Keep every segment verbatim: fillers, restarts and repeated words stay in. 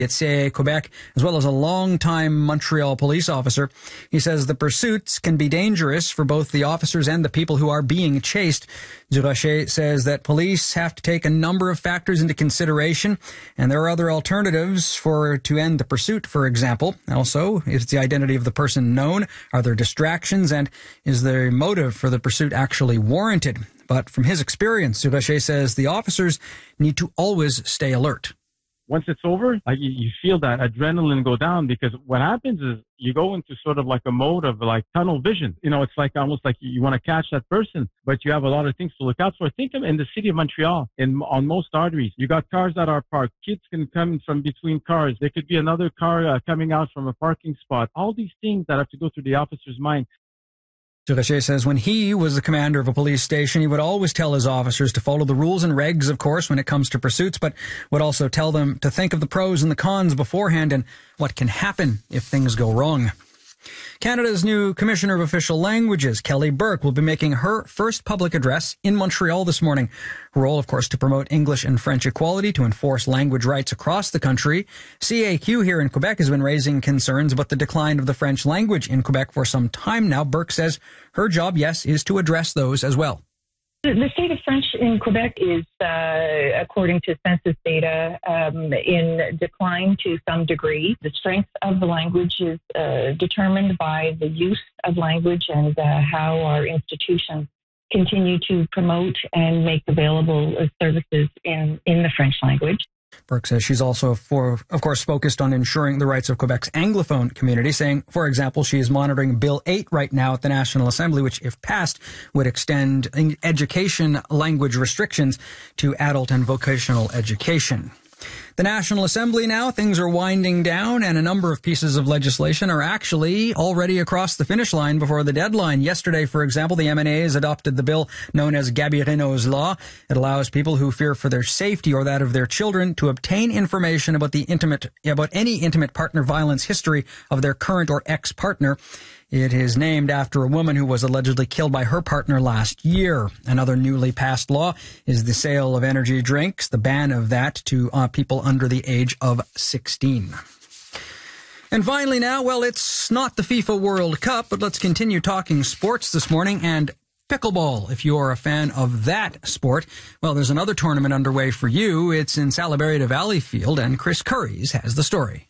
at C A A Quebec, as well as a long-time Montreal police officer. He says the pursuits can be dangerous for both the officers and the people who are being chased. Durocher says that police have to take a number of factors into consideration, and there are other alternatives for to end the pursuit, for example. Also, is the identity of the person known? Are there distractions? And is the motive for the pursuit actually warranted? But from his experience, Durocher says the officers need to always stay alert. Once it's over, like you, you feel that adrenaline go down, because what happens is you go into sort of like a mode of like tunnel vision. You know, it's like almost like you, you want to catch that person, but you have a lot of things to look out for. Think of in the city of Montreal, in on most arteries, you got cars that are parked. Kids can come from between cars. There could be another car uh, coming out from a parking spot. All these things that have to go through the officer's mind. Durocher says when he was the commander of a police station, he would always tell his officers to follow the rules and regs, of course, when it comes to pursuits, but would also tell them to think of the pros and the cons beforehand and what can happen if things go wrong. Canada's new Commissioner of Official Languages, Kelly Burke, will be making her first public address in Montreal this morning. Her role, of course, to promote English and French equality, to enforce language rights across the country. C A Q here in Quebec has been raising concerns about the decline of the French language in Quebec for some time now. Burke says her job, yes, is to address those as well. The state of French in Quebec is, uh, according to census data, um, in decline to some degree. The strength of the language is uh, determined by the use of language and uh, how our institutions continue to promote and make available uh, services in, in the French language. Burke says she's also, for, of course, focused on ensuring the rights of Quebec's Anglophone community, saying, for example, she is monitoring Bill eight right now at the National Assembly, which, if passed, would extend education language restrictions to adult and vocational education. The National Assembly now, things are winding down, and a number of pieces of legislation are actually already across the finish line before the deadline. Yesterday, for example, the M N A has adopted the bill known as Gabineau's Law. It allows people who fear for their safety or that of their children to obtain information about the intimate, about any intimate partner violence history of their current or ex-partner. It is named after a woman who was allegedly killed by her partner last year. Another newly passed law is the sale of energy drinks, the ban of that to uh, people under the age of sixteen. And finally now, well, it's not the FIFA World Cup, but let's continue talking sports this morning and pickleball. If you're a fan of that sport, well, there's another tournament underway for you. It's in Salaberry to Valleyfield, and Chris Curries has the story.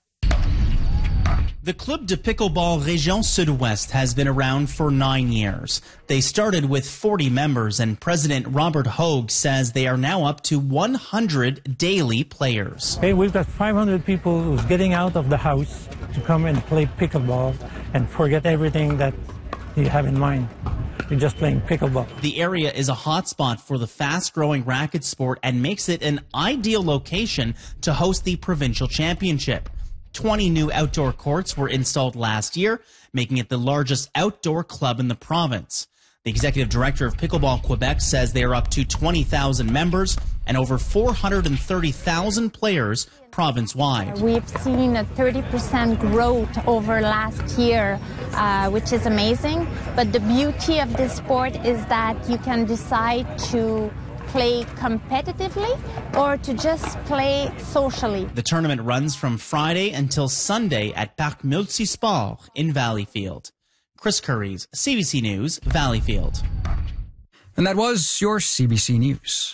The Club de Pickleball Région Sud-Ouest has been around for nine years. They started with forty members, and President Robert Hogue says they are now up to one hundred daily players. Hey, we've got five hundred people who's getting out of the house to come and play pickleball and forget everything that you have in mind. You're just playing pickleball. The area is a hotspot for the fast-growing racket sport and makes it an ideal location to host the provincial championship. twenty new outdoor courts were installed last year, making it the largest outdoor club in the province. The executive director of Pickleball Quebec says they are up to twenty thousand members and over four hundred thirty thousand players province-wide. We've seen a thirty percent growth over last year, uh, which is amazing. But the beauty of this sport is that you can decide to play competitively or to just play socially. The tournament runs from Friday until Sunday at Parc Multisport in Valleyfield. Chris Curries, C B C News, Valleyfield. And that was your C B C News.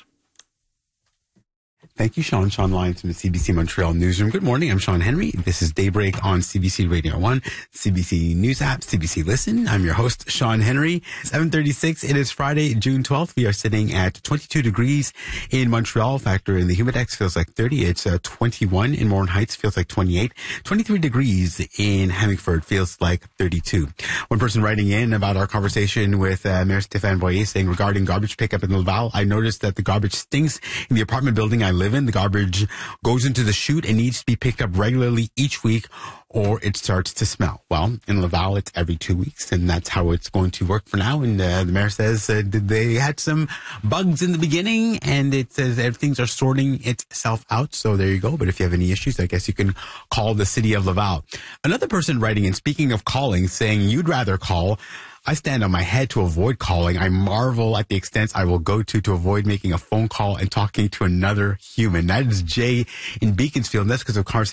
Thank you, Sean. Sean Lyons from the C B C Montreal Newsroom. Good morning. I'm Sean Henry. This is Daybreak on C B C Radio one, C B C News app, C B C Listen. I'm your host, Sean Henry. seven thirty-six. It is Friday, June twelfth. We are sitting at twenty-two degrees in Montreal. Factor in the Humidex feels like thirty. It's uh, twenty-one in Morin Heights, feels like twenty-eight. twenty-three degrees in Hanningford, feels like thirty-two. One person writing in about our conversation with uh, Mayor Stéphane Boyer saying regarding garbage pickup in Laval, I noticed that the garbage stinks in the apartment building I live in. The garbage goes into the chute and needs to be picked up regularly each week or it starts to smell. Well, in Laval, it's every two weeks, and that's how it's going to work for now. And uh, the mayor says uh, they had some bugs in the beginning, and it says that things are sorting itself out. So there you go. But if you have any issues, I guess you can call the city of Laval. Another person writing in, speaking of calling, saying you'd rather call. I stand on my head to avoid calling. I marvel at the extents I will go to to avoid making a phone call and talking to another human. That is Jay in Beaconsfield. And that's because of conversation.